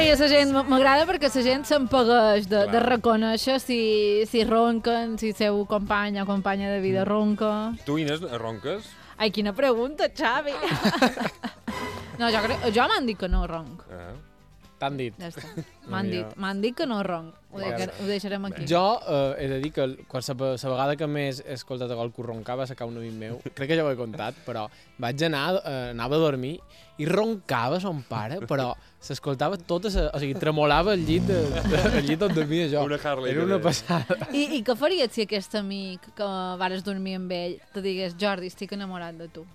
Ai, a la gent m'agrada perquè la gent s'empageix de reconèixer si ronquen, si seu company o companya de vida ronca. Tu, Inés, ronques? Ai, quina pregunta, Xavi. No, jo m'han dit que no ronc. T'han dit. Ja està. M'han dit que no ronc. Ho deixarem aquí. Jo he de dir que la vegada que més he escoltat algú roncar va sacar un amic meu. Crec que ja ho he contat, però anava a dormir i roncava son pare, però s'escoltava tot, o sigui, tremolava el llit on dormia jo. Una Harley. Era una passada. I què faries si aquest amic que vares dormir amb ell te digués Jordi, estic enamorat de tu?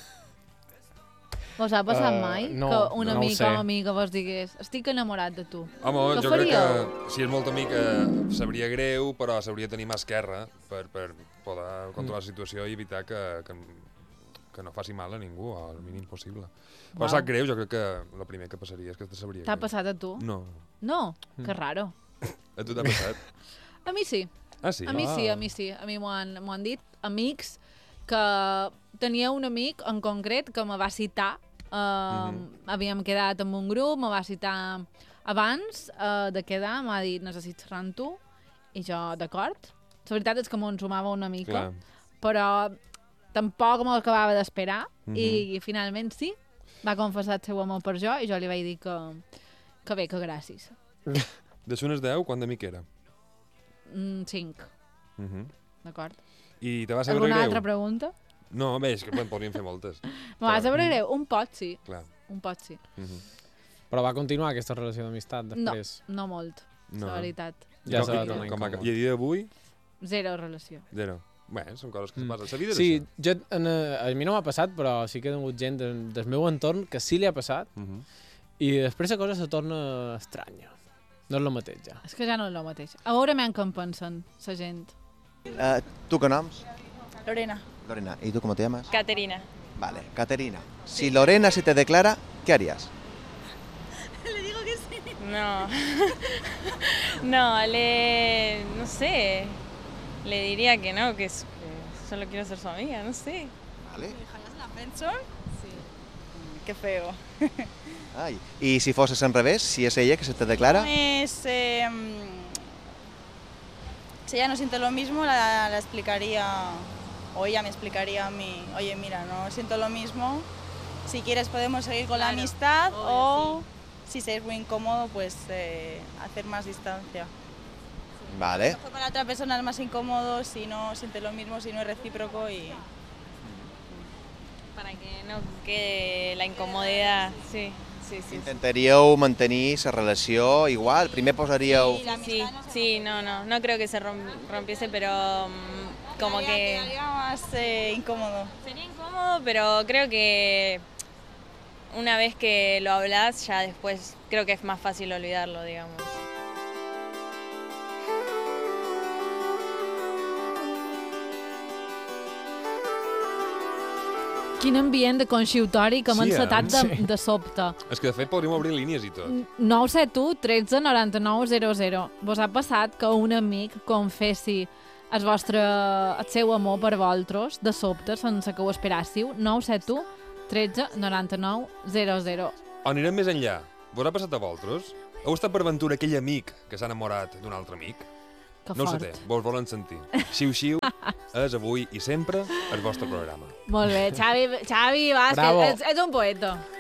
Vos ha passat mai que un amic o amiga vos digués estic enamorat de tu? Home, jo crec que si és molt amic sabria greu, però s'hauria de tenir mà esquerra per poder controlar la situació i evitar que no faci mal a ningú, al mínim possible. Però sap greu, jo crec que el primer que passaria és que te sabria greu. T'ha passat a tu? No. No? Que raro. A tu t'ha passat? A mi sí. Ah, sí? A mi sí. A mi m'ho han dit amics que tenia un amic en concret que me va citar, havíem quedat amb un grup, me va citar abans de quedar, m'ha dit necessito xerrar amb tu, i jo d'acord. La veritat és que m'ho ensumava una mica, però tampoc m'ho acabava d'esperar, i finalment sí, va confessar el seu amor per jo, i jo li vaig dir que bé, que gràcies. De unes 10, quant d'amic era? 5. D'acord. I te va saber greu? Alguna altra pregunta? No, bé, és que podríem fer moltes. Me va saber greu? Un pot, sí. Clar. Un pot, sí. Però va continuar aquesta relació d'amistat després? No molt, la veritat. Ja se va tornar incòmode. I a dia d'avui? Zero relació. Zero. Bé, són coses que se passen. La vida és això. A mi no m'ha passat, però sí que he tingut gent del meu entorn que sí li ha passat, i després la cosa se torna estranya. No és el mateix, ja. És que ja no és el mateix. A veure què en pensen, la gent. ¿Tú qué noms? Lorena. Lorena. ¿Y tú cómo te llamas? Caterina. Vale, Caterina. Si Lorena se te declara, ¿qué harías? Le digo que sí. No. No, no sé. Le diría que no, que solo quiero ser su amiga, no sé. Vale. ¿Me dejarías en la friendzone? Sí. Qué feo. Ay. ¿Y si fueses en revés, si es ella que se te declara? Si ella no siente lo mismo, la explicaría, o ella me explicaría a mí, oye, mira, no siento lo mismo, si quieres podemos seguir con la amistad, o si se es muy incómodo, pues hacer más distancia. Vale. A lo mejor para la otra persona es más incómodo si no siente lo mismo, si no es recíproco y... Para que no quede la incomodidad, sí. Intentaríeu mantenir la relació igual? Primer posaríeu... Sí, no creo que se rompiese, pero como que... Quedaría más incómodo. Sería incómodo, pero creo que una vez que lo hablas, ya después creo que es más fácil olvidarlo, digamos. Quin ambient de conxiutori que m'ha encetat de sobte. És que, de fet, podríem obrir línies i tot. 971 13 99 00. Vos ha passat que un amic confessi el seu amor per vosaltres de sobte, sense que ho esperàssiu? 971 13 99 00. O anirem més enllà. Vos ha passat a vosaltres? Heu estat per aventura aquell amic que s'ha enamorat d'un altre amic? Que no fort. ho sé, vos volen sentir. Xiu-xiu és avui i sempre el vostre programa. Molt bé, Xavi va, és un poeta.